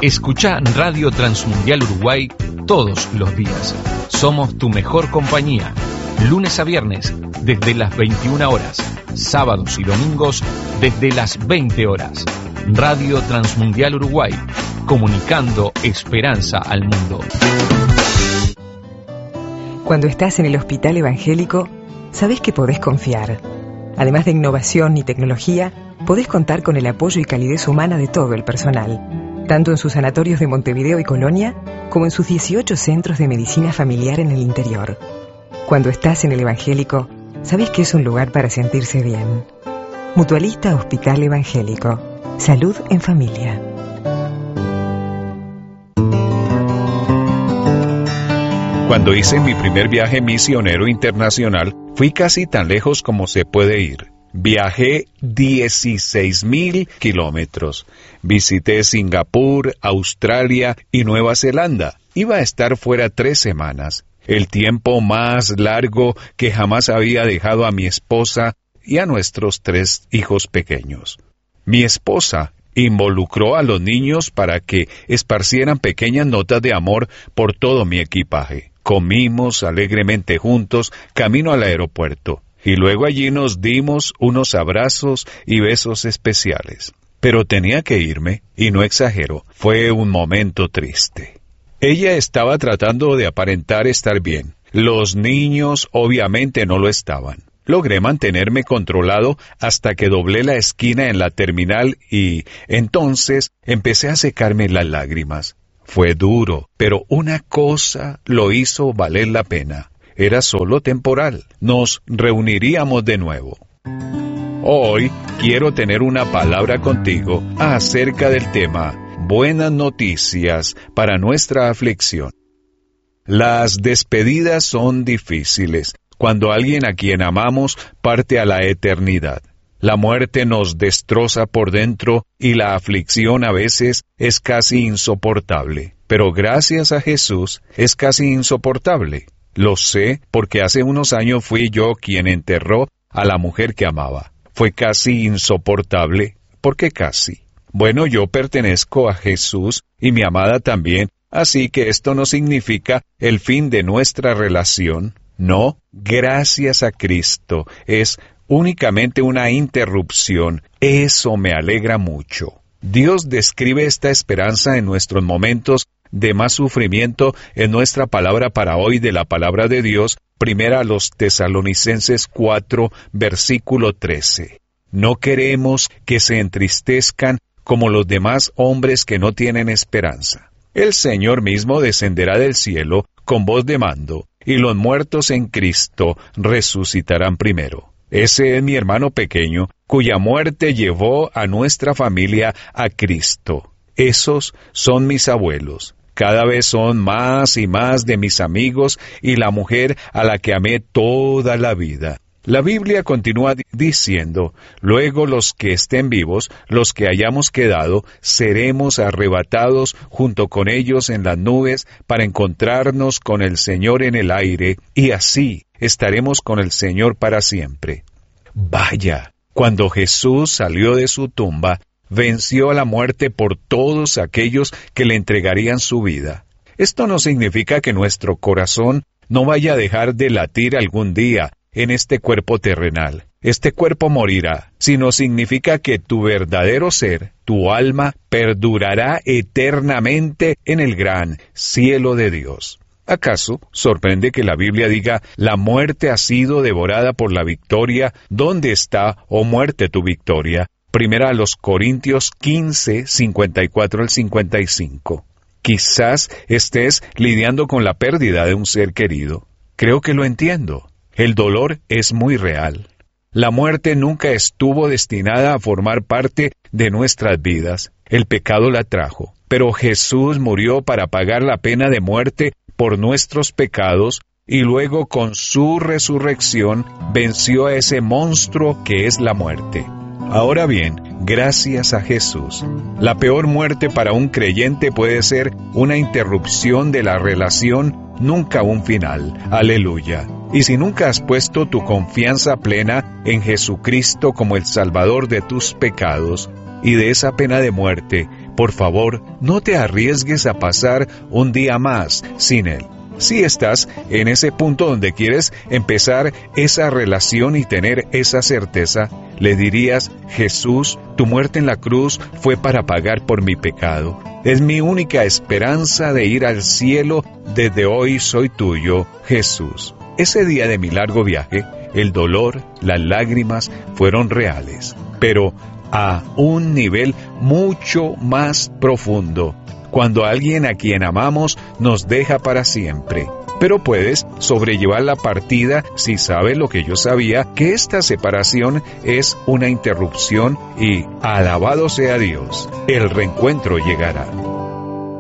Escuchá Radio Transmundial Uruguay todos los días. Somos tu mejor compañía. Lunes a viernes desde las 21 horas. Sábados y domingos desde las 20 horas. Radio Transmundial Uruguay. Comunicando esperanza al mundo. Cuando estás en el Hospital Evangélico, sabés que podés confiar. Además de innovación y tecnología, podés contar con el apoyo y calidez humana de todo el personal, tanto en sus sanatorios de Montevideo y Colonia, como en sus 18 centros de medicina familiar en el interior. Cuando estás en el Evangélico, sabés que es un lugar para sentirse bien. Mutualista Hospital Evangélico. Salud en familia. Cuando hice mi primer viaje misionero internacional, fui casi tan lejos como se puede ir. Viajé 16,000 kilómetros. Visité Singapur, Australia y Nueva Zelanda. Iba a estar fuera 3 semanas, el tiempo más largo que jamás había dejado a mi esposa y a nuestros 3 hijos pequeños. Mi esposa involucró a los niños para que esparcieran pequeñas notas de amor por todo mi equipaje. Comimos alegremente juntos camino al aeropuerto. Y luego allí nos dimos unos abrazos y besos especiales. Pero tenía que irme, y no exagero, fue un momento triste. Ella estaba tratando de aparentar estar bien. Los niños obviamente no lo estaban. Logré mantenerme controlado hasta que doblé la esquina en la terminal y entonces empecé a secarme las lágrimas. Fue duro, pero una cosa lo hizo valer la pena. Era solo temporal. Nos reuniríamos de nuevo. Hoy quiero tener una palabra contigo acerca del tema Buenas noticias para nuestra aflicción. Las despedidas son difíciles cuando alguien a quien amamos parte a la eternidad. La muerte nos destroza por dentro y la aflicción a veces es casi insoportable. Pero gracias a Jesús es casi insoportable. Lo sé porque hace unos años fui yo quien enterró a la mujer que amaba. Fue casi insoportable. ¿Por qué casi? Bueno, yo pertenezco a Jesús y mi amada también, así que esto no significa el fin de nuestra relación. No, gracias a Cristo, es únicamente una interrupción. Eso me alegra mucho. Dios describe esta esperanza en nuestros momentos de más sufrimiento en nuestra palabra para hoy de la palabra de Dios, primera a los Tesalonicenses 4, versículo 13. No queremos que se entristezcan como los demás hombres que no tienen esperanza. El Señor mismo descenderá del cielo con voz de mando, y los muertos en Cristo resucitarán primero. Ese es mi hermano pequeño, cuya muerte llevó a nuestra familia a Cristo. Esos son mis abuelos. Cada vez son más y más de mis amigos y la mujer a la que amé toda la vida. La Biblia continúa diciendo, luego los que estén vivos, los que hayamos quedado, seremos arrebatados junto con ellos en las nubes para encontrarnos con el Señor en el aire, y así estaremos con el Señor para siempre. Vaya, cuando Jesús salió de su tumba, venció a la muerte por todos aquellos que le entregarían su vida. Esto no significa que nuestro corazón no vaya a dejar de latir algún día en este cuerpo terrenal. Este cuerpo morirá, sino significa que tu verdadero ser, tu alma, perdurará eternamente en el gran cielo de Dios. ¿Acaso sorprende que la Biblia diga, la muerte ha sido devorada por la victoria? ¿Dónde está, oh muerte, tu victoria? Primera a los Corintios 15, 54 al 55. Quizás estés lidiando con la pérdida de un ser querido. Creo que lo entiendo. El dolor es muy real. La muerte nunca estuvo destinada a formar parte de nuestras vidas. El pecado la trajo. Pero Jesús murió para pagar la pena de muerte por nuestros pecados y luego con su resurrección venció a ese monstruo que es la muerte. Ahora bien, gracias a Jesús, la peor muerte para un creyente puede ser una interrupción de la relación, nunca un final. Aleluya. Y si nunca has puesto tu confianza plena en Jesucristo como el Salvador de tus pecados y de esa pena de muerte, por favor, no te arriesgues a pasar un día más sin Él. Si estás en ese punto donde quieres empezar esa relación y tener esa certeza, le dirías: Jesús, tu muerte en la cruz fue para pagar por mi pecado. Es mi única esperanza de ir al cielo. Desde hoy soy tuyo, Jesús. Ese día de mi largo viaje, el dolor, las lágrimas fueron reales, pero a un nivel mucho más profundo, cuando alguien a quien amamos nos deja para siempre. Pero puedes sobrellevar la partida si sabes lo que yo sabía, que esta separación es una interrupción y, alabado sea Dios, el reencuentro llegará.